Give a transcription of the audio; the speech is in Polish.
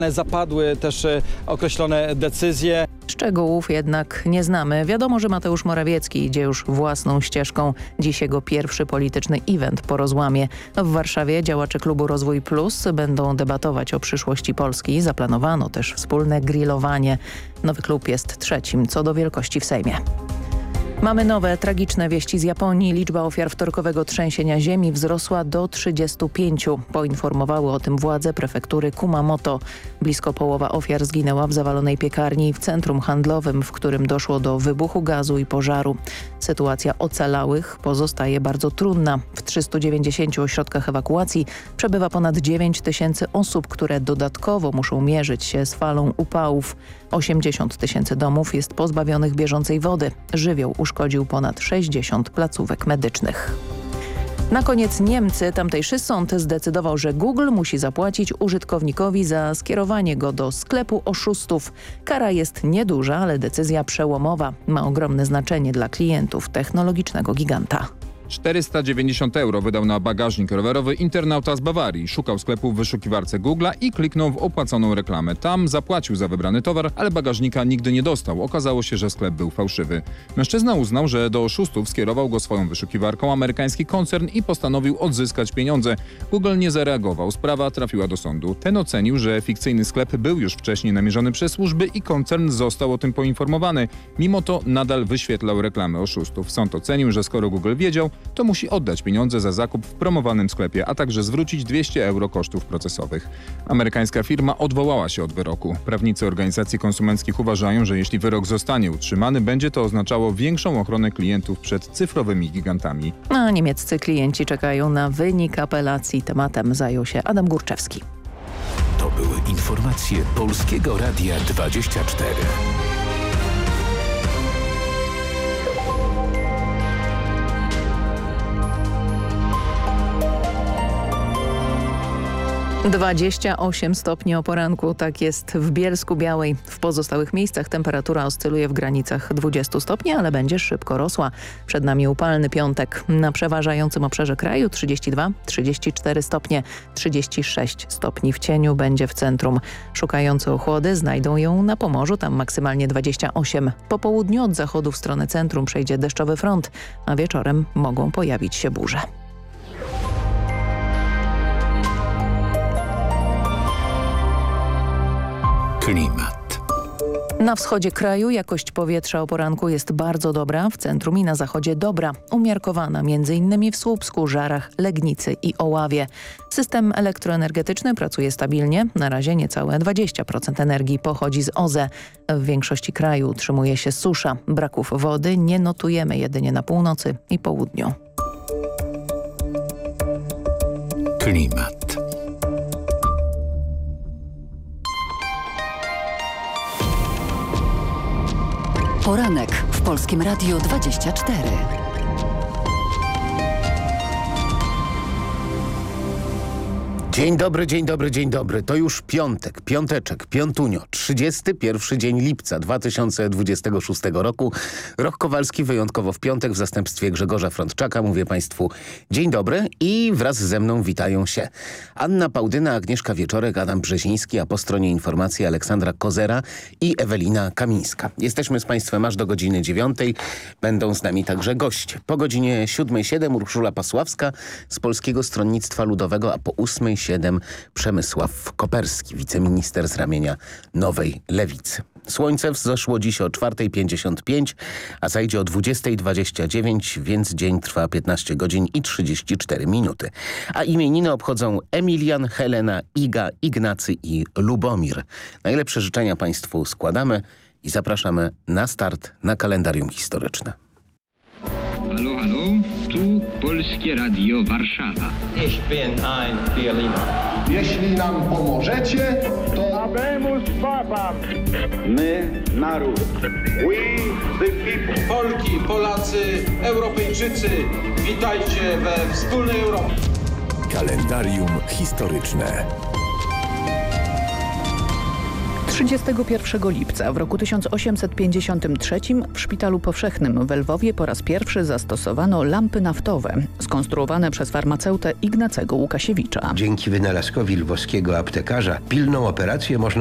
Zapadły też określone decyzje. Szczegółów jednak nie znamy. Wiadomo, że Mateusz Morawiecki idzie już własną ścieżką. Dziś jego pierwszy polityczny event po rozłamie. W Warszawie działacze klubu Rozwój Plus będą debatować o przyszłości Polski. Zaplanowano też wspólne grillowanie. Nowy klub jest trzecim co do wielkości w Sejmie. Mamy nowe, tragiczne wieści z Japonii. Liczba ofiar wtorkowego trzęsienia ziemi wzrosła do 35. Poinformowały o tym władze prefektury Kumamoto. Blisko połowa ofiar zginęła w zawalonej piekarni w centrum handlowym, w którym doszło do wybuchu gazu i pożaru. Sytuacja ocalałych pozostaje bardzo trudna. W 390 ośrodkach ewakuacji przebywa ponad 9 tysięcy osób, które dodatkowo muszą mierzyć się z falą upałów. 80 tysięcy domów jest pozbawionych bieżącej wody. Żywioł uszkodził ponad 60 placówek medycznych. Na koniec Niemcy. Tamtejszy sąd zdecydował, że Google musi zapłacić użytkownikowi za skierowanie go do sklepu oszustów. Kara jest nieduża, ale decyzja przełomowa. Ma ogromne znaczenie dla klientów technologicznego giganta. 490 € wydał na bagażnik rowerowy internauta z Bawarii. Szukał sklepu w wyszukiwarce Google'a i kliknął w opłaconą reklamę. Tam zapłacił za wybrany towar, ale bagażnika nigdy nie dostał. Okazało się, że sklep był fałszywy. Mężczyzna uznał, że do oszustów skierował go swoją wyszukiwarką amerykański koncern i postanowił odzyskać pieniądze. Google nie zareagował. Sprawa trafiła do sądu. Ten ocenił, że fikcyjny sklep był już wcześniej namierzony przez służby i koncern został o tym poinformowany. Mimo to nadal wyświetlał reklamy oszustów. Sąd ocenił, że skoro Google wiedział, to musi oddać pieniądze za zakup w promowanym sklepie, a także zwrócić 200 € kosztów procesowych. Amerykańska firma odwołała się od wyroku. Prawnicy organizacji konsumenckich uważają, że jeśli wyrok zostanie utrzymany, będzie to oznaczało większą ochronę klientów przed cyfrowymi gigantami. A niemieccy klienci czekają na wynik apelacji. Tematem zajął się Adam Górczewski. To były informacje Polskiego Radia 24. - 28 stopni o poranku, tak jest w Bielsku-Białej. W pozostałych miejscach temperatura oscyluje w granicach 20 stopni, ale będzie szybko rosła. Przed nami upalny piątek. Na przeważającym obszarze kraju 32-34 stopnie, 36 stopni w cieniu będzie w centrum. Szukający ochłody znajdą ją na Pomorzu, tam maksymalnie 28. Po południu od zachodu w stronę centrum przejdzie deszczowy front, a wieczorem mogą pojawić się burze. Klimat. Na wschodzie kraju jakość powietrza o poranku jest bardzo dobra, w centrum i na zachodzie dobra, umiarkowana m.in. w Słupsku, Żarach, Legnicy i Oławie. System elektroenergetyczny pracuje stabilnie, na razie niecałe 20% energii pochodzi z OZE. W większości kraju utrzymuje się susza, braków wody nie notujemy jedynie na północy i południu. Klimat. Poranek w Polskim Radiu 24. Dzień dobry, dzień dobry, dzień dobry. To już piątek, piąteczek, piątunio, 31 dzień lipca 2026 roku. Rok Kowalski wyjątkowo w piątek w zastępstwie Grzegorza Frądczaka. Mówię Państwu dzień dobry i wraz ze mną witają się Anna Pałdyna, Agnieszka Wieczorek, Adam Brzeziński, a po stronie informacji Aleksandra Kozera i Ewelina Kamińska. Jesteśmy z Państwem aż do godziny 9. Będą z nami także goście. Po godzinie 7:07 Urszula Pasławska z Polskiego Stronnictwa Ludowego, a po 8:07 Przemysław Koperski, wiceminister z ramienia Nowej Lewicy. Słońce wzeszło dziś o 4:55, a zajdzie o 20:29, więc dzień trwa 15 godzin i 34 minuty. A imieniny obchodzą Emilian, Helena, Iga, Ignacy i Lubomir. Najlepsze życzenia Państwu składamy i zapraszamy na start na kalendarium historyczne. Halo, halo, tu Polskie Radio Warszawa. Ich bin ein Berliner. Jeśli nam pomożecie, to Habemus Papam. my, naród. We the people. Polki, Polacy, Europejczycy, witajcie we wspólnej Europie. Kalendarium historyczne. 31 lipca w roku 1853 w Szpitalu Powszechnym w Lwowie po raz pierwszy zastosowano lampy naftowe, skonstruowane przez farmaceutę Ignacego Łukasiewicza. Dzięki wynalazkowi lwowskiego aptekarza pilną operację można